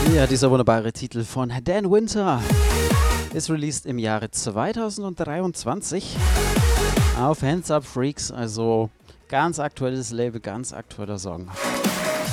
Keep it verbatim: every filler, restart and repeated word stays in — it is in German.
Ja, dieser wunderbare Titel von Dan Winter ist released im Jahre zweitausenddreiundzwanzig auf Hands Up Freaks, also ganz aktuelles Label, ganz aktueller Song.